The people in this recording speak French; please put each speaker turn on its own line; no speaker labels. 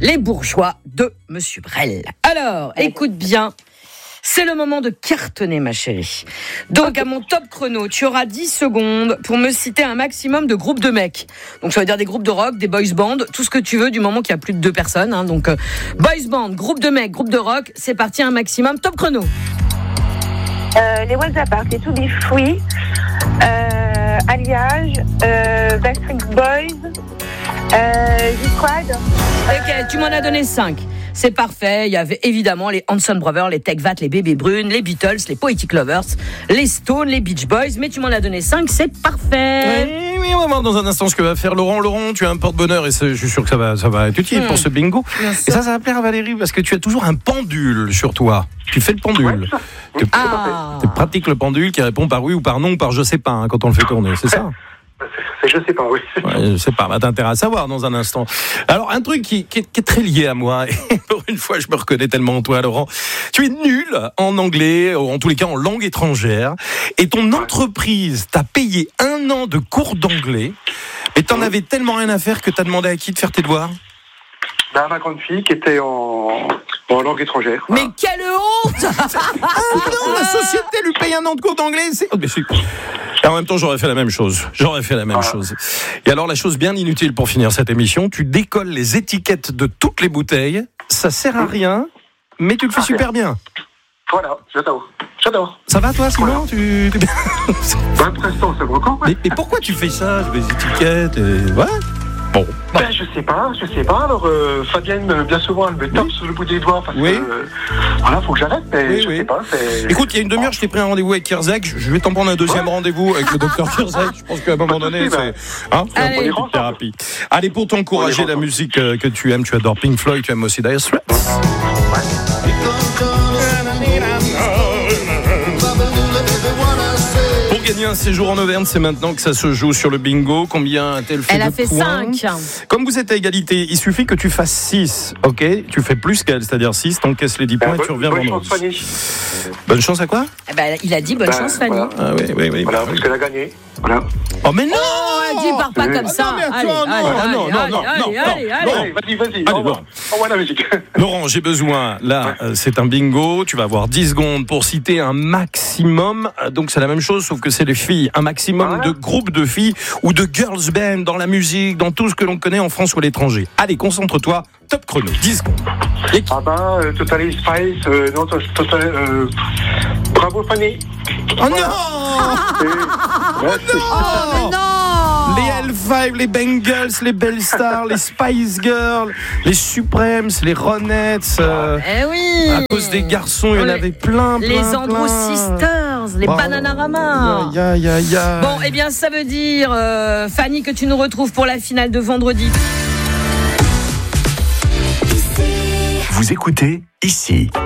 les bourgeois de Monsieur Brel. Alors, écoute bien. C'est le moment de cartonner, ma chérie. Donc, à mon top chrono, tu auras 10 secondes pour me citer un maximum de groupes de mecs. Donc, ça veut dire des groupes de rock, des boys bands, tout ce que tu veux, du moment qu'il y a plus de 2 personnes. Hein. Donc, boys band, groupe de mecs, groupe de rock, c'est parti, un maximum. Top chrono.
Les Walls Apart, les To Be Free, Alliage, Backstreet Boys, G-Squad.
Ok, tu m'en as donné 5. C'est parfait, il y avait évidemment les Hanson Brothers, les Tech Vat, les Bébés Brunes, les Beatles, les Poetic Lovers, les Stones, les Beach Boys, mais tu m'en as donné 5, c'est parfait.
Oui, on va voir dans un instant ce que va faire Laurent. Laurent, tu as un porte-bonheur et je suis sûr que ça va être utile pour ce bingo. Et ça va plaire à Valérie parce que tu as toujours un pendule sur toi. Tu fais le pendule. Tu pratiques le pendule qui répond par oui ou par non ou par je sais pas hein, quand on le fait tourner, c'est ça?
Je sais pas, oui.
Ouais, je sais pas, t'as intérêt à savoir dans un instant. Alors, un truc qui est très lié à moi, et pour une fois, je me reconnais tellement en toi, Laurent. Tu es nul en anglais, ou en tous les cas en langue étrangère, et ton entreprise t'a payé 1 an de cours d'anglais, et t'en avais tellement rien à faire que t'as demandé à qui de faire tes devoirs?
Ma grande fille qui était en langue étrangère.
Mais quelle honte!
Non, la société lui paye 1 an de cours d'anglais, Et en même temps, j'aurais fait la même chose. Et alors, la chose bien inutile pour finir cette émission, tu décolles les étiquettes de toutes les bouteilles. Ça sert à rien, mais tu le fais super bien.
Voilà, j'adore.
Ça va, toi, Simon?
Pour l'instant, ça va encore.
Mais pourquoi tu fais ça? Les étiquettes et... Ouais. Bon.
Ben, je sais pas. Alors, Fabienne, bien souvent, elle me tape sur le bout des doigts parce que, voilà, faut que j'arrête, mais je sais pas.
Écoute, il y a une demi-heure, je t'ai pris un rendez-vous avec Kierzek. Je vais t'en prendre un deuxième rendez-vous avec le docteur Kierzek. Je pense qu'à un moment donné, c'est un point de thérapie. Allez, pour t'encourager la musique que tu aimes, tu adores Pink Floyd, tu aimes aussi Dire Straits. Gagner un séjour en Auvergne, c'est maintenant que ça se joue sur le bingo. Combien a-t-elle fait de points?
Elle a fait 5.
Comme vous êtes à égalité, il suffit que tu fasses 6, ok? Tu fais plus qu'elle, c'est-à-dire 6, t'encaisses les 10 points et tu reviens vendredi.
Bonne chance, Fanny.
Bonne chance à quoi?
Il a dit bonne chance, Fanny.
Voilà.
Ah oui.
Voilà, parce qu'elle a gagné. Voilà.
Oh mais non!
Dis, pars pas comme ça.
Allez,
Vas-y. Envoie la musique.
Laurent, j'ai besoin, là, c'est un bingo, tu vas avoir 10 secondes pour citer un maximum, donc c'est la même chose, sauf que c'est les filles, un maximum de groupes de filles ou de girls band dans la musique, dans tout ce que l'on connaît en France ou à l'étranger. Allez, concentre-toi, top chrono, 10 secondes.
Total Spice, non, Total... Bravo, Fanny.
Oh non!
Oh non!
Les L5, les Bengals, les Bell Stars, les Spice Girls, les Supremes, les Ronettes.
Oui!
À cause des garçons, il y en avait plein.
Les Andrew Sisters, les Bananarama. Bon, eh bien, ça veut dire, Fanny, que tu nous retrouves pour la finale de vendredi.
Vous écoutez ici.